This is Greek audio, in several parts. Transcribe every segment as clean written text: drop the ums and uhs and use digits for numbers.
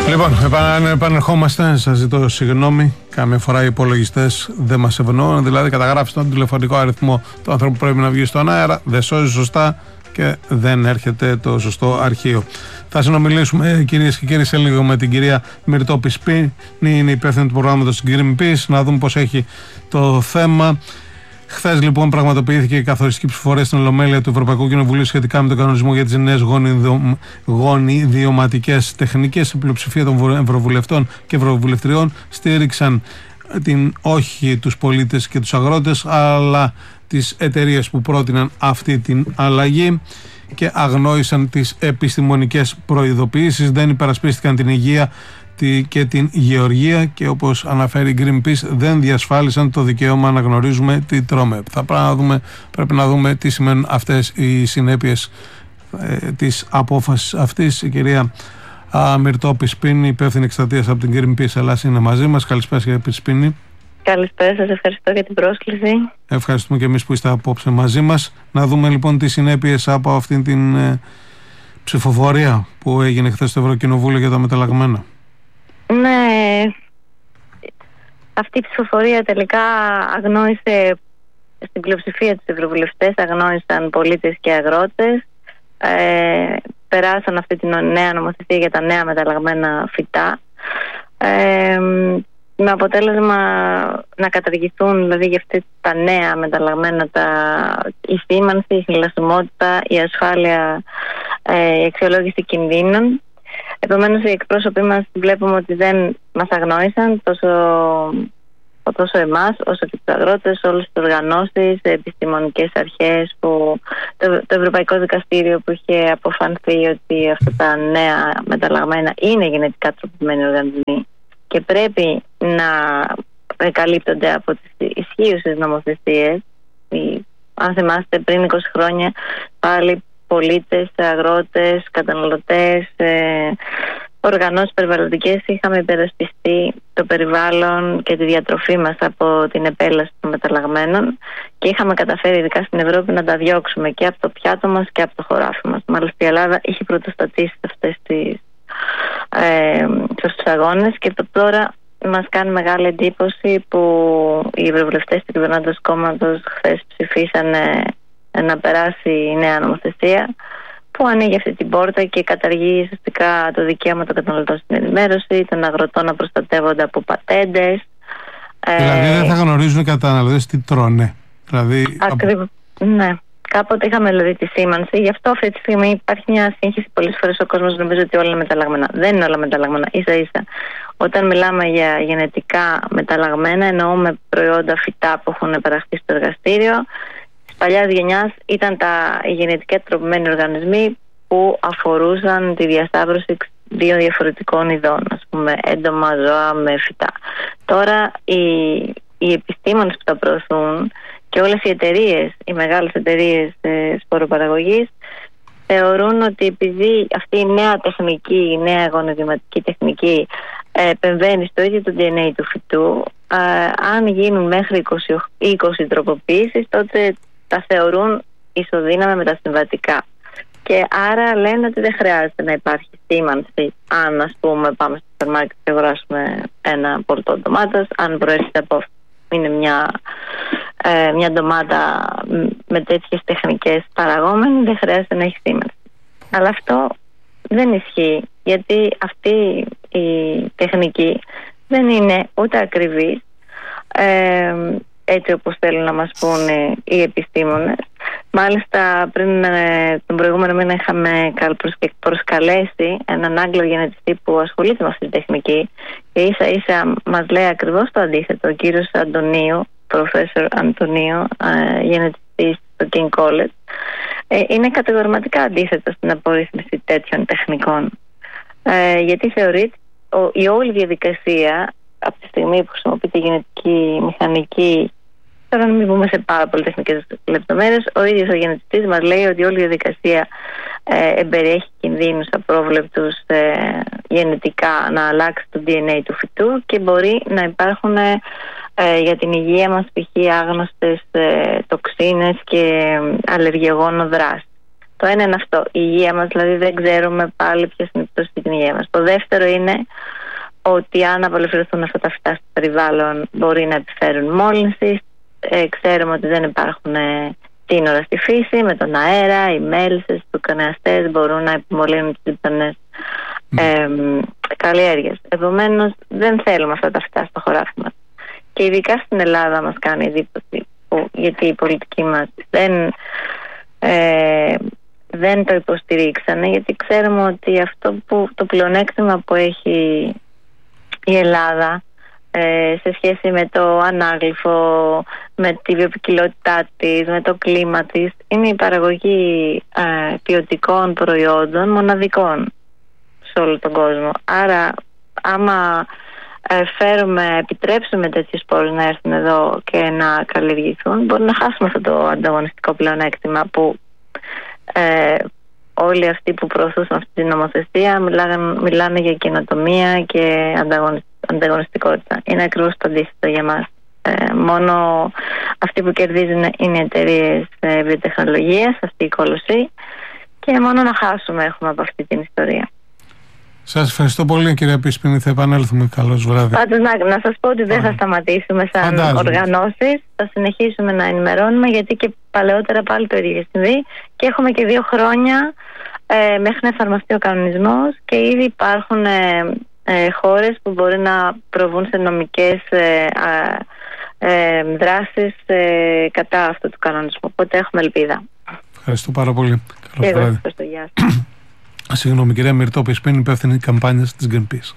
Λοιπόν, επανερχόμαστε. Σας ζητώ συγγνώμη. Καμιά φορά οι υπολογιστές δεν μας ευνοούν. Δηλαδή, καταγράφει τον τηλεφωνικό αριθμό του ανθρώπου που πρέπει να βγει στον αέρα, δεν σώζει σωστά και δεν έρχεται το σωστό αρχείο. Θα συνομιλήσουμε, κυρίες και κύριοι, σε λίγο με την κυρία Μυρτώ Σπίνη, είναι υπεύθυνη του προγράμματος Greenpeace, να δούμε πώς έχει το θέμα. Χθες λοιπόν πραγματοποιήθηκε η καθοριστική ψηφοφορία στην Ολομέλεια του Ευρωπαϊκού Κοινοβουλίου σχετικά με τον κανονισμό για τις νέες γονιδιωματικές τεχνικές. Η πλειοψηφία των ευρωβουλευτών και ευρωβουλευτριών στήριξαν όχι τους πολίτες και τους αγρότες, αλλά τις εταιρείες που πρότειναν αυτή την αλλαγή και αγνόησαν τις επιστημονικές προειδοποιήσεις, δεν υπερασπίστηκαν την υγεία και την γεωργία και, όπως αναφέρει η Greenpeace, δεν διασφάλισαν το δικαίωμα να γνωρίζουμε τι τρώμε. Πρέπει να δούμε τι σημαίνουν αυτές οι συνέπειες της απόφασης αυτής. Η κυρία Μυρτώ Σπίνη, υπεύθυνη εκστρατείας από την Greenpeace Ελλάς, είναι μαζί μας. Καλησπέρα, κυρία Σπίνη. Καλησπέρα σας, ευχαριστώ για την πρόσκληση. Ευχαριστούμε και εμείς που είστε απόψε μαζί μας. Να δούμε λοιπόν τις συνέπειες από αυτήν την ψηφοφορία που έγινε χθες στο Ευρωκοινοβούλιο για τα μεταλλαγμένα. Ναι, αυτή η ψηφοφορία τελικά αγνόησε, στην πλειοψηφία τους ευρωβουλευτές αγνόησαν πολίτες και αγρότες. Περάσαν αυτή την νέα νομοθεσία για τα νέα μεταλλαγμένα φυτά, με αποτέλεσμα να καταργηθούν δηλαδή για αυτά τα νέα μεταλλαγμένα η σήμανση, η χνηλασιμότητα, η ασφάλεια, η αξιολόγηση κινδύνων. Επομένως οι εκπρόσωποι μας βλέπουμε ότι δεν μας αγνόησαν τόσο εμάς όσο και τους αγρότες, όλες τις οργανώσεις, επιστημονικές αρχές, το Ευρωπαϊκό Δικαστήριο που είχε αποφανθεί ότι αυτά τα νέα μεταλλαγμένα είναι γενετικά τροποποιημένοι οργανισμοί και πρέπει να καλύπτονται από τις ισχύουσες νομοθεσίες. Αν θυμάστε, πριν 20 χρόνια πάλι πολίτες, αγρότες, καταναλωτές, οργανώσεις περιβαλλοντικές είχαμε υπερασπιστεί το περιβάλλον και τη διατροφή μας από την επέλαση των μεταλλαγμένων και είχαμε καταφέρει, ειδικά στην Ευρώπη, να τα διώξουμε και από το πιάτο μας και από το χωράφι μας. Μάλιστα η Ελλάδα είχε πρωτοστατήσει στους αγώνες και τώρα μας κάνει μεγάλη εντύπωση που οι ευρωβουλευτές του κυβερνώντος κόμματος χθες ψηφίσανε να περάσει η νέα νομοθεσία που ανοίγει αυτή την πόρτα και καταργεί ουσιαστικά το δικαίωμα των καταναλωτών στην ενημέρωση, των αγροτών να προστατεύονται από πατέντες. Δηλαδή δεν θα γνωρίζουν οι καταναλωτές τι τρώνε. Ακριβώς, ναι. Κάποτε είχαμε δηλαδή τη σήμανση, γι' αυτό αυτή τη στιγμή υπάρχει μια σύγχυση. Πολλές φορές ο κόσμος νομίζει ότι όλα είναι μεταλλαγμένα. Δεν είναι όλα μεταλλαγμένα. Ίσα-ίσα, όταν μιλάμε για γενετικά μεταλλαγμένα, εννοούμε προϊόντα φυτά που έχουν παραχθεί στο εργαστήριο. Της παλιάς γενιάς ήταν οι γενετικά τροποποιημένοι οργανισμοί που αφορούσαν τη διασταύρωση δύο διαφορετικών ειδών, ας πούμε έντομα, ζώα με φυτά. Τώρα οι επιστήμονες που τα προωθούν και όλες οι εταιρείες, οι μεγάλες εταιρείες σποροπαραγωγής θεωρούν ότι επειδή αυτή η νέα τεχνική, η νέα γονιδιωματική τεχνική επεμβαίνει στο ίδιο το DNA του φυτού, αν γίνουν μέχρι 20 τροποποιήσεις, τότε τα θεωρούν ισοδύναμα με τα συμβατικά. Και άρα λένε ότι δεν χρειάζεται να υπάρχει σήμανση αν, ας πούμε, πάμε στο σούπερ μάρκετ και αγοράσουμε ένα πολτό ντομάτας, αν προέρχεται από είναι μια ντομάτα με τέτοιες τεχνικές παραγόμενη, δεν χρειάζεται να έχει σήμανση. Αλλά αυτό δεν ισχύει, γιατί αυτή η τεχνική δεν είναι ούτε ακριβής, έτσι όπως θέλουν να μας πούνε οι επιστήμονες. Μάλιστα πριν τον προηγούμενο μήνα είχαμε προσκαλέσει έναν Άγγλο γενετιστή που ασχολείται με αυτή τη τεχνική και ίσα ίσα μας λέει ακριβώς το αντίθετο. Ο κύριος Αντωνίου, Professor Αντωνίου, γενετιστής στο King College, είναι κατηγορηματικά αντίθετο στην απορρίθμιση τέτοιων τεχνικών, γιατί θεωρεί η όλη διαδικασία από τη στιγμή που χρησιμοποιείται η γενετική μηχανική. Τώρα να μην μπούμε σε πάρα πολύ τεχνικές λεπτομέρειες. Ο ίδιος ο γενετιστής μας λέει ότι όλη η διαδικασία εμπεριέχει κινδύνους απρόβλεπτους γενετικά να αλλάξει το DNA του φυτού και μπορεί να υπάρχουν για την υγεία μας π.χ. άγνωστες τοξίνες και αλλεργιογόνο δράση. Το ένα είναι αυτό, η υγεία μας, δηλαδή δεν ξέρουμε πάλι ποιες είναι οι επιπτώσεις στην υγεία μας. Το δεύτερο είναι ότι αν απελευθερωθούν αυτά τα φυτά στο περιβάλλον μπορεί να επιφέρουν μόλυνση. Ξέρουμε ότι δεν υπάρχουν σύνορα στη φύση, με τον αέρα, οι μέλισσες, οι τουκανεαστές μπορούν να επιμολύνουν τις διπλανές καλλιέργειες. Επομένως δεν θέλουμε αυτά τα φυτά στο χωράφι μας. Και ειδικά στην Ελλάδα μας κάνει εντύπωση, γιατί η πολιτική μας δεν το υποστηρίξανε, γιατί ξέρουμε ότι το πλεονέκτημα που έχει η Ελλάδα σε σχέση με το ανάγλυφο, με τη βιοποικιλότητά της, με το κλίμα της, είναι η παραγωγή ποιοτικών προϊόντων μοναδικών σε όλο τον κόσμο. Άρα άμα επιτρέψουμε τέτοιες πόλεις να έρθουν εδώ και να καλλιεργηθούν, μπορεί να χάσουμε αυτό το ανταγωνιστικό πλεονέκτημα που όλοι αυτοί που προωθούσαν αυτή την νομοθεσία μιλάνε για καινοτομία και ανταγωνιστικότητα. Είναι ακριβώς το αντίθετο για μας. Μόνο αυτοί που κερδίζουν είναι οι εταιρείες βιοτεχνολογίας, αυτή η κόλωση, και μόνο να χάσουμε έχουμε από αυτή την ιστορία. Σας ευχαριστώ πολύ, κυρία Πισπίνη. Θα επανέλθουμε. Καλώς βράδυ. Πάντως να σας πω ότι δεν θα σταματήσουμε σαν οργανώσεις. Θα συνεχίσουμε να ενημερώνουμε, γιατί και παλαιότερα πάλι το ίδιο συμβεί και έχουμε και 2 χρόνια μέχρι να εφαρμοστεί ο κανονισμός και ήδη υπάρχουν χώρες που μπορεί να προβούν σε νομικές δράσεις κατά αυτού του κανονισμού. Οπότε έχουμε ελπίδα. Ευχαριστώ πάρα πολύ. Καλώς βράδυ. Ευχαριστώ. Γεια σας. Συγγνώμη, κυρία Μυρτώ Πισπίνη, υπεύθυνη καμπάνιας της Greenpeace.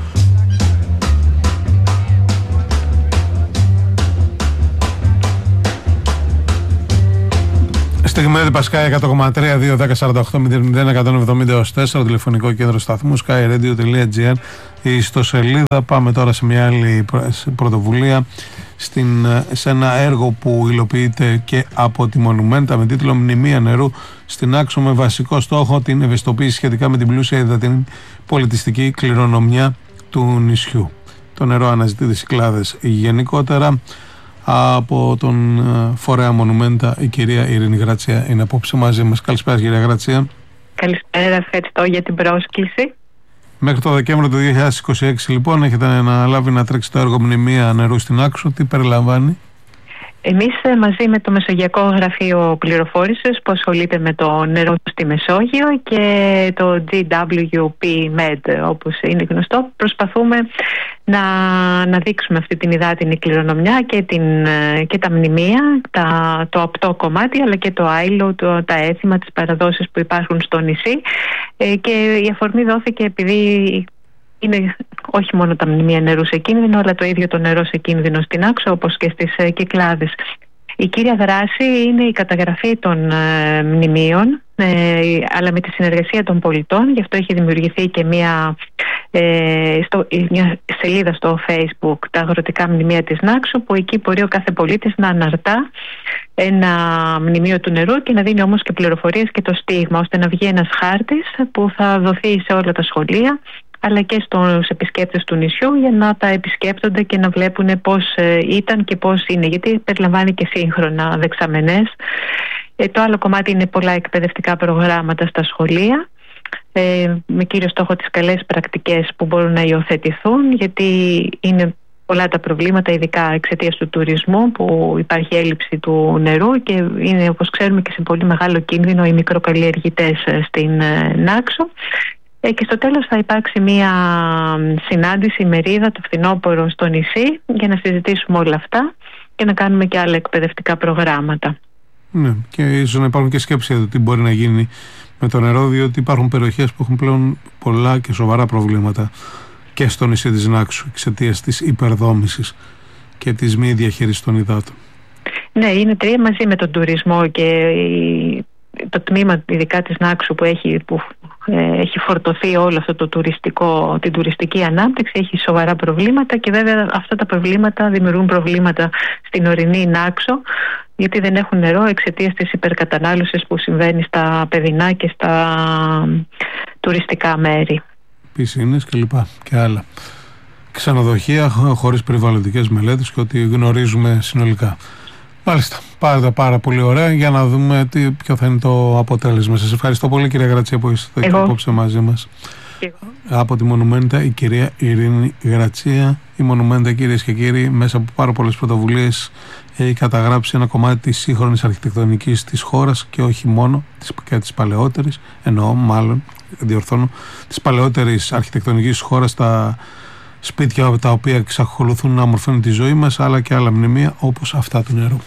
Στιγμιαίωτη Πασκάη 100,3, 2, 10, 48, 0, 170-4, τηλεφωνικό κέντρο σταθμού, skyradio.gr, η ιστοσελίδα. Πάμε τώρα σε μια άλλη πρωτοβουλία, σε ένα έργο που υλοποιείται και από τη Μονουμέντα με τίτλο «Μνημεία νερού στην Άξο», με βασικό στόχο την ευαισθητοποίηση σχετικά με την πλούσια υδατινή πολιτιστική κληρονομιά του νησιού. Το νερό αναζητεί τις Κυκλάδες γενικότερα. Από τον φορέα Μονουμέντα η κυρία Ειρήνη Γρατσία είναι απόψε μαζί μας. Καλησπέρα, κυρία Γρατσία. Καλησπέρα, ευχαριστώ για την πρόσκληση. Μέχρι το Δεκέμβριο του 2026 λοιπόν έχετε αναλάβει να τρέξει το έργο Μνημεία νερού στην Άξο. Τι περιλαμβάνει? Εμείς μαζί με το Μεσογειακό Γραφείο Πληροφόρησης που ασχολείται με το νερό στη Μεσόγειο και το GWP-MED όπως είναι γνωστό, προσπαθούμε να δείξουμε αυτή την υδάτινη κληρονομιά και τα μνημεία, το απτό κομμάτι αλλά και το άϊλο, τα έθιμα, τις παραδόσεις που υπάρχουν στο νησί, και η αφορμή δόθηκε επειδή είναι όχι μόνο τα μνημεία νερού σε κίνδυνο, αλλά το ίδιο το νερό σε κίνδυνο στην Άξο, όπως και στις Κυκλάδες. Η κύρια δράση είναι η καταγραφή των μνημείων, αλλά με τη συνεργασία των πολιτών. Γι' αυτό έχει δημιουργηθεί και μια σελίδα στο Facebook, τα αγροτικά μνημεία της Νάξου, που εκεί μπορεί ο κάθε πολίτης να αναρτά ένα μνημείο του νερού και να δίνει όμως και πληροφορίες και το στίγμα, ώστε να βγει ένας χάρτης που θα δοθεί σε όλα τα σχολεία αλλά και στους επισκέπτες του νησιού, για να τα επισκέπτονται και να βλέπουν πώς ήταν και πώς είναι, γιατί περιλαμβάνει και σύγχρονα δεξαμενές. Το άλλο κομμάτι είναι πολλά εκπαιδευτικά προγράμματα στα σχολεία, με κύριο στόχο τις καλές πρακτικές που μπορούν να υιοθετηθούν, γιατί είναι πολλά τα προβλήματα, ειδικά εξαιτίας του τουρισμού, που υπάρχει έλλειψη του νερού και είναι, όπως ξέρουμε, και σε πολύ μεγάλο κίνδυνο οι μικροκαλλιεργητές στην Νάξο. Και στο τέλος θα υπάρξει μια συνάντηση, μερίδα, το φθινόπωρο στο νησί, για να συζητήσουμε όλα αυτά και να κάνουμε και άλλα εκπαιδευτικά προγράμματα. Ναι, και ίσως να υπάρχουν και σκέψεις για το τι μπορεί να γίνει με το νερό, διότι υπάρχουν περιοχές που έχουν πλέον πολλά και σοβαρά προβλήματα και στο νησί της Νάξου, εξαιτίας της υπερδόμησης και της μη διαχείρισης των υδάτων. Ναι, είναι τρία μαζί με τον τουρισμό και το τμήμα ειδικά της Νάξου που έχει φορτωθεί όλο αυτό την τουριστική ανάπτυξη, έχει σοβαρά προβλήματα, και βέβαια αυτά τα προβλήματα δημιουργούν προβλήματα στην ορεινή Νάξο, γιατί δεν έχουν νερό εξαιτίας της υπερκατανάλωσης που συμβαίνει στα παιδινά και στα τουριστικά μέρη. Πισίνες και λοιπά και άλλα. Ξενοδοχεία χωρίς περιβαλλοντικές μελέτες και ό,τι γνωρίζουμε συνολικά. Μάλιστα. Πάρα πολύ ωραία, για να δούμε ποιο θα είναι το αποτέλεσμα. Σας ευχαριστώ πολύ, κυρία Γρατσία, που είστε και απόψε μαζί μας. Από τη Μονουμέντα, η κυρία Ειρήνη Γρατσία. Η Μονουμέντα, κυρίες και κύριοι, μέσα από πάρα πολλές πρωτοβουλίες έχει καταγράψει ένα κομμάτι της σύγχρονης αρχιτεκτονικής της χώρας και όχι μόνο και της παλαιότερης, της παλαιότερης αρχιτεκτονικής της χώρας, τα σπίτια τα οποία εξακολουθούν να αμορφώνουν τη ζωή μας, αλλά και άλλα μνημεία όπως αυτά του νερού.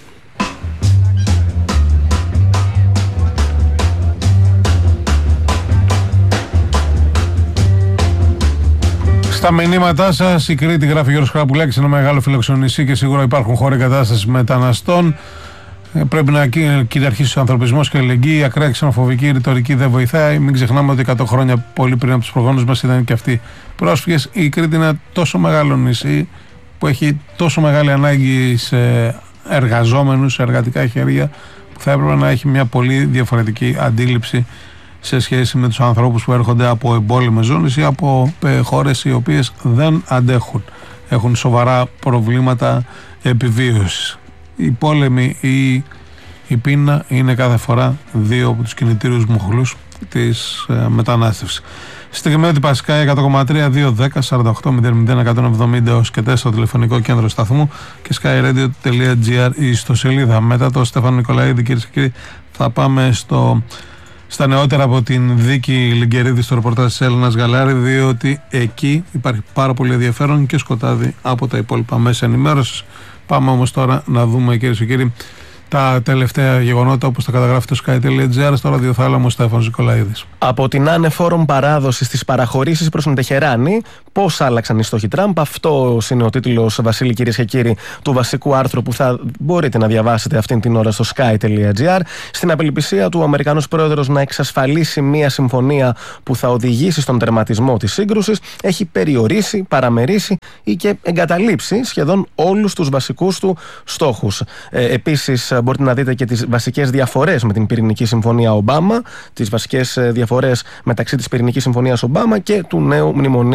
Στα μηνύματά σας, η Κρήτη, γράφει Γιώργος Χαραπουλάκης, ένα μεγάλο φιλοξενησί και σίγουρα υπάρχουν χώροι κατάστασης μεταναστών. Πρέπει να κυριαρχήσει ο ανθρωπισμός και η αλληλεγγύη. Η ακραία ξενοφοβική ρητορική δεν βοηθάει. Μην ξεχνάμε ότι 100 χρόνια πολύ πριν από τους προγόνους μας ήταν και αυτοί πρόσφυγες. Η Κρήτη είναι ένα τόσο μεγάλο νησί που έχει τόσο μεγάλη ανάγκη σε εργαζόμενους, σε εργατικά χέρια, που θα έπρεπε να έχει μια πολύ διαφορετική αντίληψη σε σχέση με τους ανθρώπους που έρχονται από εμπόλεμες ζώνες ή από χώρες οι οποίες δεν αντέχουν. Έχουν σοβαρά προβλήματα επιβίωσης. Οι πόλεμοι ή η πείνα είναι κάθε φορά δύο από τους κινητήριους μοχλούς της μετανάστευσης. Στιγμή ότι Πασκάι 100,3, 210 48 00 170 έως και 4 στο τηλεφωνικό κέντρο σταθμού και skyradio.gr η ιστοσελίδα. Μετά το Στέφανο Νικολαίδη, κυρίες και κύριοι, θα πάμε στα νεότερα από την δίκη Λιγκερίδη στο ρεπορτάζ της Έλληνας Γαλάρη, διότι εκεί υπάρχει πάρα πολύ ενδιαφέρον και σκοτάδι από τα υπόλοιπα μέσα ενημέρωσης. Πάμε όμως τώρα να δούμε, κυρίες και κύριοι, τα τελευταία γεγονότα όπως τα καταγράφει το sky.gr στο ραδιοθάλαμο Στέφανος Νικολαίδης. Από την άνεφόρον παράδοση στις παραχωρήσεις προς την Τεχεράνη, πώς άλλαξαν οι στόχοι Τραμπ. Αυτό είναι ο τίτλος, Βασίλη, κυρίες και κύριοι, του βασικού άρθρου που θα μπορείτε να διαβάσετε αυτήν την ώρα στο sky.gr. Στην απελπισία του, ο Αμερικανός πρόεδρος να εξασφαλίσει μια συμφωνία που θα οδηγήσει στον τερματισμό της σύγκρουσης, έχει περιορίσει, παραμερίσει ή και εγκαταλείψει σχεδόν όλους τους βασικούς του στόχους. Επίσης, μπορείτε να δείτε και τις βασικές διαφορές με την πυρηνική συμφωνία Ομπάμα, τις βασικές διαφορές μεταξύ της πυρηνικής συμφωνίας Ομπάμα και του νέου μνημονίου